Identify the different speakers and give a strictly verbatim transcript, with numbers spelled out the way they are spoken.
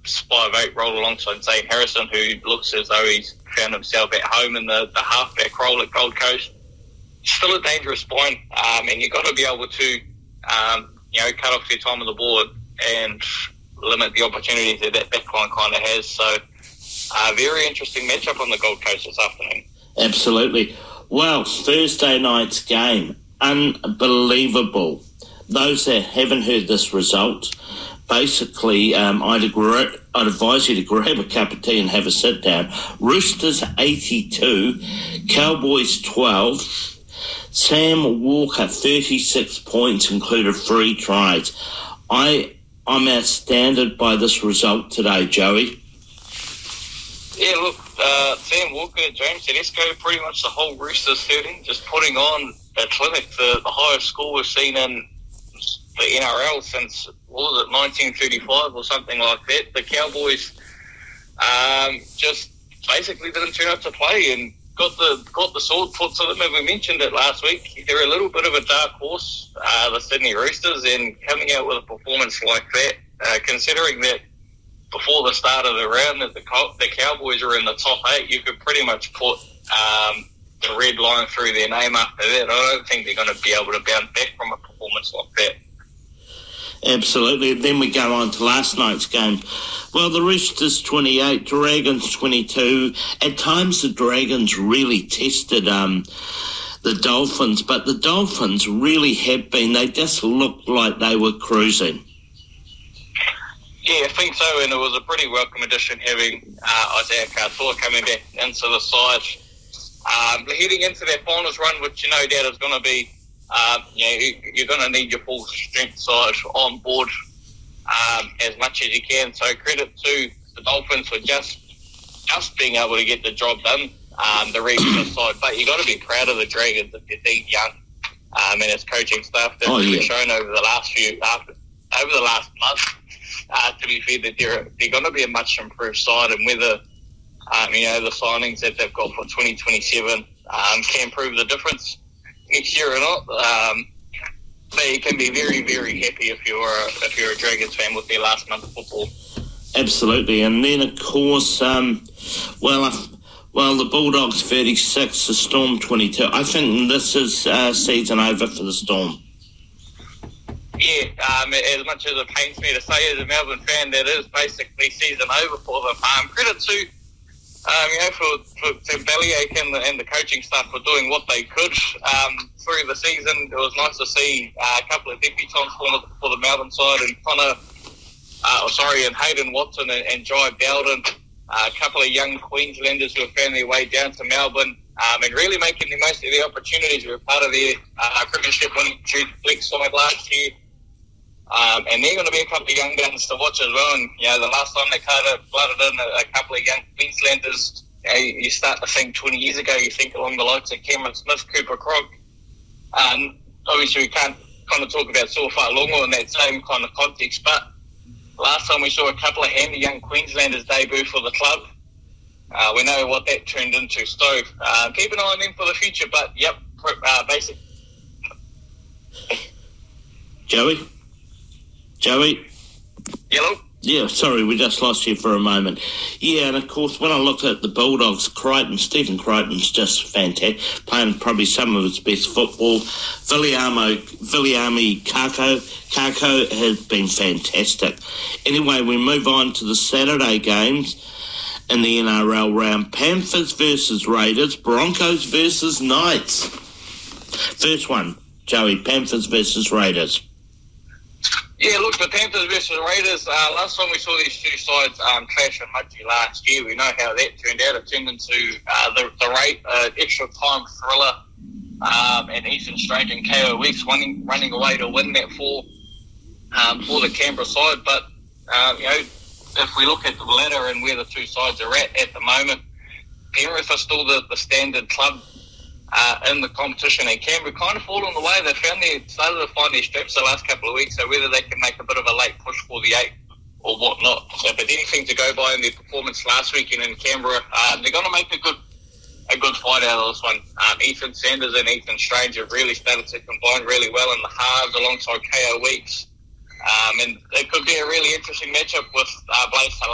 Speaker 1: five eight role alongside Zane Harrison, who looks as though he's found himself at home in the, the halfback role at Gold Coast. Still a dangerous spine, um, and you've got to be able to, um, you know, cut off your time on the board and limit the opportunities that that backline kind of has. So, a uh, very interesting matchup on the Gold Coast this afternoon.
Speaker 2: Absolutely. Well, Thursday night's game, unbelievable. Those that haven't heard this result, basically, um, I'd, agree, I'd advise you to grab a cup of tea and have a sit down. Roosters eighty-two, Cowboys twelve. Sam Walker, thirty-six points, included three tries. I, I'm astounded by this result today, Joey.
Speaker 1: Yeah, look, uh, Sam Walker, James Tedesco, pretty much the whole Roosters thirteen, just putting on a clinic, the, the highest score we've seen in the N R L since, what was it, nineteen thirty-five or something like that. The Cowboys um, just basically didn't turn up to play and got the got the sword put to them, and we mentioned it last week. They're a little bit of a dark horse, uh, the Sydney Roosters, and coming out with a performance like that, uh, considering that before the start of the round that the the Cowboys were in the top eight, you could pretty much put um, the red line through their name after that. I don't think they're going to be able to bounce back from a performance like that.
Speaker 2: Absolutely. Then we go on to last night's game. Well, the Roosters twenty-eight, Dragons twenty-two. At times the Dragons really tested um, the Dolphins, but the Dolphins really have been, they just looked like they were cruising.
Speaker 1: Yeah, I think so, and it was a pretty welcome addition having uh, Isaiah Katoa coming back into the side. Um, heading into that finals run, which you know doubt is going to be, um, you know, you're going to need your full strength side on board um, as much as you can. So credit to the Dolphins for just just being able to get the job done, um, the regional side. But you got to be proud of the Dragons if you're Dean Young um, and his coaching staff that
Speaker 2: oh,
Speaker 1: have
Speaker 2: yeah.
Speaker 1: shown over the last few after, over the last month. Uh, to be fair, that they're, they're going to be a much improved side, and whether um, you know the signings that they've got for twenty twenty-seven um, can prove the difference next year or not. Um, they can be very, very happy if you're a, if you're a Dragons fan with their last month of football.
Speaker 2: Absolutely, and then of course, um, well, uh, well, the Bulldogs thirty-six, the Storm twenty-two. I think this is uh, season over for the Storm.
Speaker 1: Yeah, um, as much as it pains me to say as a Melbourne fan, that is basically season over for them. Um, credit to, um, you know, for, for Tim Bellyache and the, and the coaching staff for doing what they could um, through the season. It was nice to see uh, a couple of debutants for the, for the Melbourne side, and Connor, uh, oh, sorry, and Hayden Watson and, and Jai Bowden, uh, a couple of young Queenslanders who have found their way down to Melbourne. Um, and really making the most of the opportunities. We were part of their uh, premiership winning Flex side last year. Um, and they're going to be a couple of young guns to watch as well. And, you know, the last time they kind of flooded in a, a couple of young Queenslanders, you know, you start to think twenty years ago, you think along the likes of Cameron Smith, Cooper Cronk. Um, obviously, we can't kind of talk about Saufā Longo in that same kind of context, but last time we saw a couple of handy young Queenslanders debut for the club. Uh, we know what that turned into. So uh, keep an eye on them for the future. But, yep, uh, basic.
Speaker 2: Joey? Joey?
Speaker 1: Hello?
Speaker 2: Yeah, sorry, we just lost you for a moment. Yeah, and of course, when I look at the Bulldogs, Crichton, Stephen Crichton's just fantastic, playing probably some of his best football. Viliamo, Viliami Kako, Kako has been fantastic. Anyway, we move on to the Saturday games in the N R L round. Panthers versus Raiders, Broncos versus Knights. First one, Joey, Panthers versus Raiders.
Speaker 1: Yeah, look, the Panthers versus Raiders, uh, last time we saw these two sides um, clash in Mudgee last year, we know how that turned out. It turned into uh, the, the rate, uh, extra time thriller, um, and Ethan Strange and K O Weeks running, running away to win that for, um, for the Canberra side. But, uh, you know, if we look at the ladder and where the two sides are at at the moment, Penrith are still the, the standard club Uh, in the competition, and Canberra kind of fallen away. They found they started to find their straps the last couple of weeks, so whether they can make a bit of a late push for the eight or whatnot. So, but anything to go by in their performance last weekend in Canberra, uh, they're going to make a good a good fight out of this one. Um, Ethan Sanders and Ethan Strange have really started to combine really well in the halves alongside K O Weeks, um, and it could be a really interesting matchup with uh, Blaze